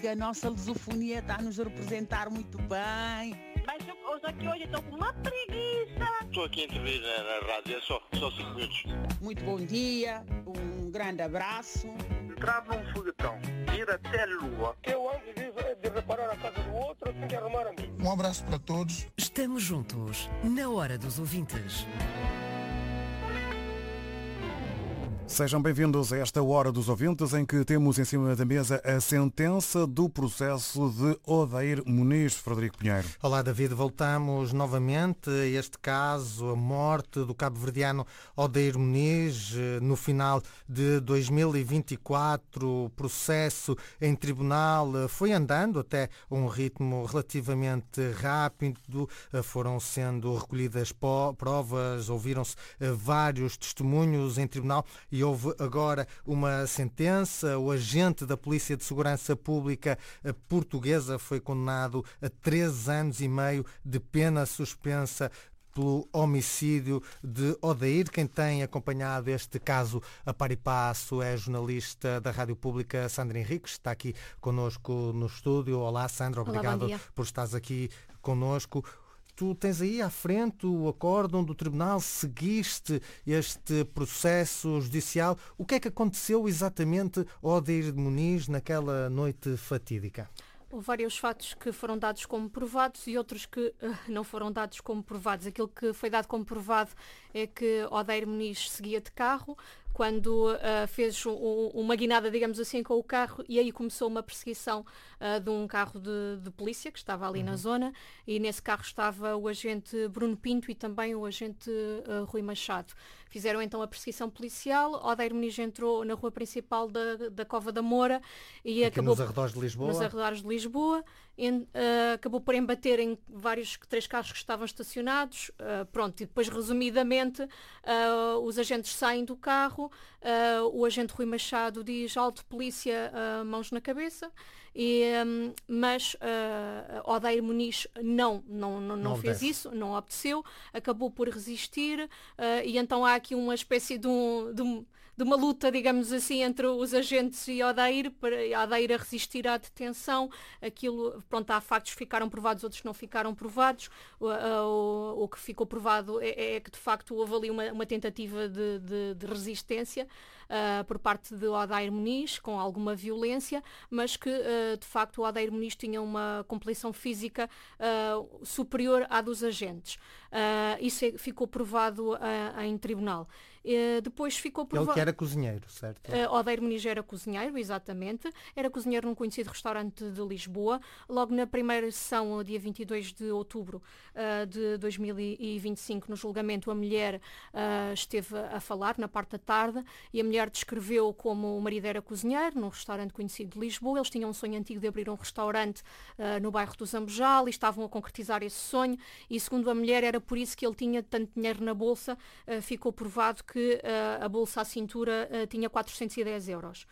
que a nossa lusofonia está a nos representar muito bem. Mas eu aqui hoje estou com uma preguiça. Estou aqui a intervir na rádio, é só 5 minutos. Muito bom dia, um grande abraço. Entrar num foguetão, ir até a Lua. Eu antes de reparar a casa do outro, eu tenho que arrumar a mim. Um abraço para todos. Estamos juntos, na hora dos ouvintes. Sejam bem-vindos a esta Hora dos Ouvintes, em que temos em cima da mesa a sentença do processo de Odair Muniz. Frederico Pinheiro. Olá, David. Voltamos novamente a este caso, a morte do cabo-verdiano Odair Muniz, no final de 2024. O processo em tribunal foi andando até um ritmo relativamente rápido. Foram sendo recolhidas provas, ouviram-se vários testemunhos em tribunal e houve agora uma sentença. O agente da Polícia de Segurança Pública portuguesa foi condenado a 3 anos e meio de pena suspensa pelo homicídio de Odair. Quem tem acompanhado este caso a par e passo é a jornalista da Rádio Pública, Sandra Henriques, está aqui connosco no estúdio. Olá, Sandra, obrigado. Olá, por estares aqui connosco. Tu tens aí à frente o acórdão do tribunal, seguiste este processo judicial. O que é que aconteceu exatamente ao Odair Muniz naquela noite fatídica? Houve vários fatos que foram dados como provados e outros que não foram dados como provados. Aquilo que foi dado como provado é que Odair Muniz seguia de carro quando fez uma guinada, digamos assim, com o carro, e aí começou uma perseguição de um carro de polícia que estava ali na zona, e nesse carro estava o agente Bruno Pinto e também o agente Rui Machado. Fizeram então a perseguição policial. Odair Muniz entrou na rua principal da Cova da Moura e acabou nos arredores de Lisboa. Nos arredores de Lisboa. Acabou por embater em 3 carros que estavam estacionados. Pronto, e depois, resumidamente, os agentes saem do carro. O agente Rui Machado diz: alto, polícia, mãos na cabeça. Mas Odair Muniz não fez isso, não obedeceu, acabou por resistir, e então há aqui uma espécie de uma luta, digamos assim, entre os agentes e Odair, para Odair a resistir à detenção. Aquilo, pronto, há factos que ficaram provados, outros que não ficaram provados. O que ficou provado é que, de facto, houve ali uma tentativa de resistência por parte de Odair Muniz, com alguma violência, mas que, de facto, o Odair Muniz tinha uma complexão física superior à dos agentes. Isso ficou provado em tribunal. Depois ficou provado... Ele que era cozinheiro, certo? Odair Muniz era cozinheiro, exatamente. Era cozinheiro num conhecido restaurante de Lisboa. Logo na primeira sessão, dia 22 de outubro de 2025, no julgamento, a mulher esteve a falar na parte da tarde, e a mulher descreveu como o marido era cozinheiro num restaurante conhecido de Lisboa. Eles tinham um sonho antigo de abrir um restaurante no bairro do Zambojal e estavam a concretizar esse sonho, e segundo a mulher era por isso que ele tinha tanto dinheiro na bolsa. Ficou provado que a bolsa à cintura tinha 410 euros.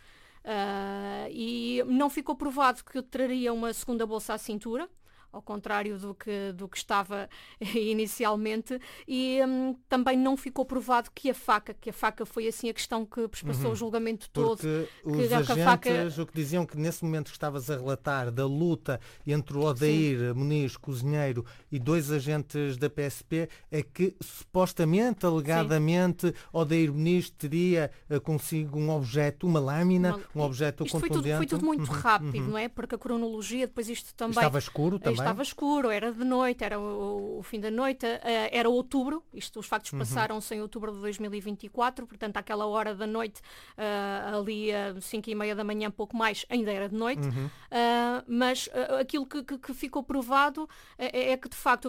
E não ficou provado que traria uma segunda bolsa à cintura, ao contrário do que estava inicialmente, e também não ficou provado que a faca foi assim a questão que prespassou o julgamento todo. Porque os agentes, o que diziam que nesse momento que estavas a relatar da luta entre o Odair Muniz, cozinheiro, e 2 agentes da PSP, é que supostamente, alegadamente, Odair Muniz teria consigo um objeto, uma lâmina, um objeto contundente. Foi tudo muito rápido, não é? Porque a cronologia, depois isto também... Estava escuro também? Estava escuro, era de noite, era o fim da noite, era outubro, os factos passaram-se em outubro de 2024, portanto àquela hora da noite, ali a 5h30 da manhã, pouco mais, ainda era de noite, mas aquilo que ficou provado é que, de facto,